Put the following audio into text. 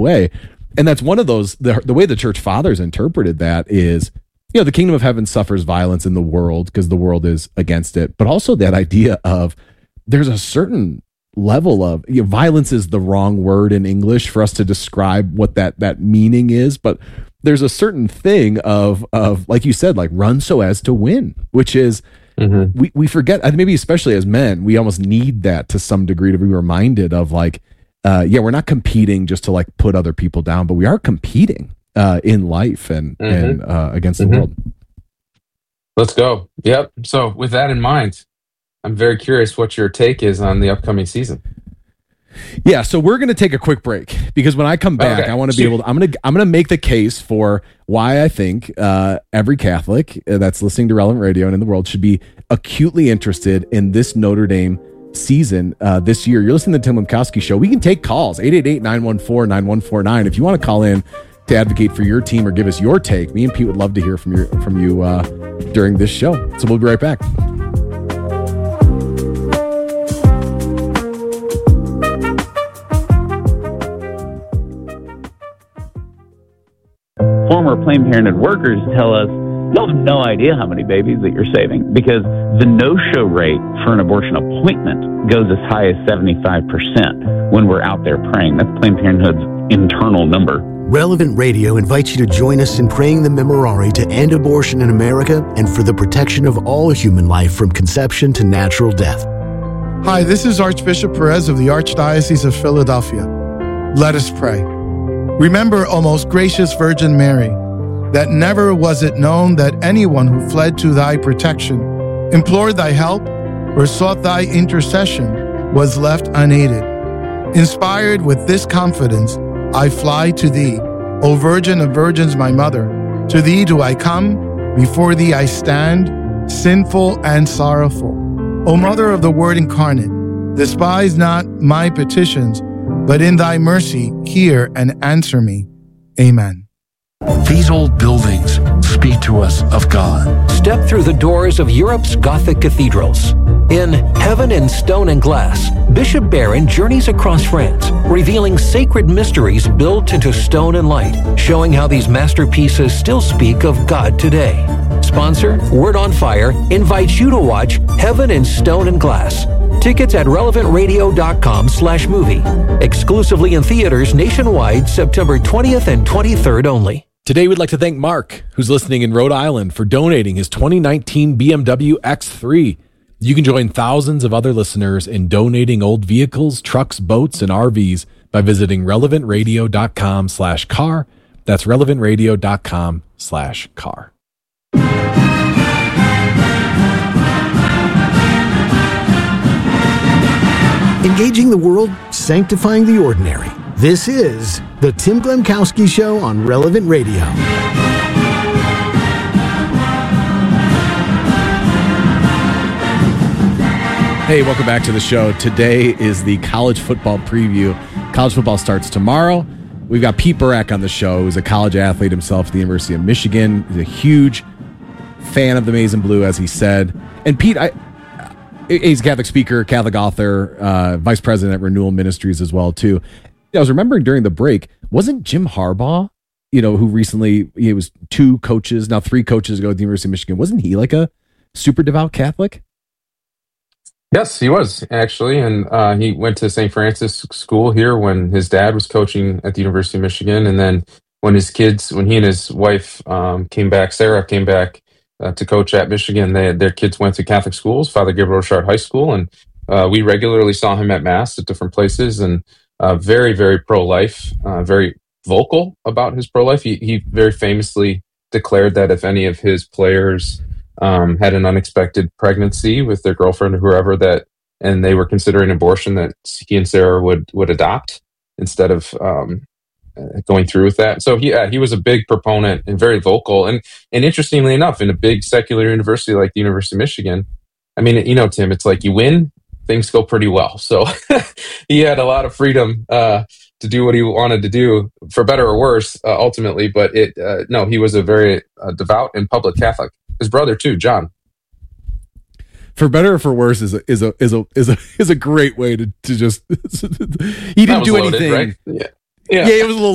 way. And that's one of those, the way the church fathers interpreted that is, the kingdom of heaven suffers violence in the world because the world is against it. But also that idea of there's a certain level of, violence is the wrong word in English for us to describe what that meaning is. But there's a certain thing of like you said, like run so as to win, which is, we forget, maybe especially as men, we almost need that to some degree to be reminded of like, we're not competing just to like put other people down, but we are competing in life and against the world. Let's go. Yep. So with that in mind, I'm very curious what your take is on the upcoming season. Yeah, so we're going to take a quick break because when I come back, I want to be able to, I'm going to make the case for why I think every Catholic that's listening to Relevant Radio and in the world should be acutely interested in this Notre Dame season this year. You're listening to the Tim Lemkowski Show. We can take calls, 888-914-9149. If you want to call in to advocate for your team or give us your take, me and Pete would love to hear from you during this show. So we'll be right back. Former Planned Parenthood workers tell us you'll have no idea how many babies that you're saving because the no-show rate for an abortion appointment goes as high as 75% when we're out there praying. That's Planned Parenthood's internal number. Relevant Radio invites you to join us in praying the Memorare to end abortion in America and for the protection of all human life from conception to natural death. Hi, this is Archbishop Perez of the Archdiocese of Philadelphia. Let us pray. Remember, O most gracious Virgin Mary, that never was it known that anyone who fled to thy protection, implored thy help, or sought thy intercession was left unaided. Inspired with this confidence, I fly to thee, O Virgin of Virgins, my mother. To thee do I come, before thee I stand, sinful and sorrowful. O Mother of the Word incarnate, despise not my petitions, but in thy mercy hear and answer me. Amen. These old buildings speak to us of God. Step through the doors of Europe's Gothic cathedrals. In Heaven in Stone and Glass, Bishop Barron journeys across France, revealing sacred mysteries built into stone and light, showing how these masterpieces still speak of God today. Sponsor, Word on Fire, invites you to watch Heaven in Stone and Glass. Tickets at relevantradio.com/movie. Exclusively in theaters nationwide, September 20th and 23rd only. Today, we'd like to thank Mark, who's listening in Rhode Island, for donating his 2019 BMW X3. You can join thousands of other listeners in donating old vehicles, trucks, boats, and RVs by visiting relevantradio.com/car. That's relevantradio.com/car. Engaging the world, sanctifying the ordinary. This is the Tim Glemkowski Show on Relevant Radio. Hey, welcome back to the show. Today is the college football preview. College football starts tomorrow. We've got Pete Burak on the show, who's a college athlete himself at the University of Michigan. He's a huge fan of the Maize and Blue, as he said. And Pete, he's a Catholic speaker, Catholic author, vice president at Renewal Ministries as well, too. I was remembering during the break, wasn't Jim Harbaugh, who recently, he was 2 coaches, now 3 coaches ago at the University of Michigan, wasn't he like a super devout Catholic? Yes, he was, actually. And he went to St. Francis School here when his dad was coaching at the University of Michigan. And then when he and his wife Sarah came back to coach at Michigan, their kids went to Catholic schools, Father Gabriel Rochard High School. And we regularly saw him at Mass at different places. And very, very pro-life, very vocal about his pro-life. He very famously declared that if any of his players had an unexpected pregnancy with their girlfriend or whoever and they were considering abortion, that he and Sarah would adopt instead of going through with that. So he was a big proponent and very vocal. And interestingly enough, in a big secular university like the University of Michigan, I mean, Tim, it's like you win, things go pretty well. So he had a lot of freedom to do what he wanted to do, for better or worse, ultimately. But he was a very devout and public Catholic. His brother too, John. For better or for worse is a great way to just. He didn't do loaded, anything. Right? Yeah, it was a little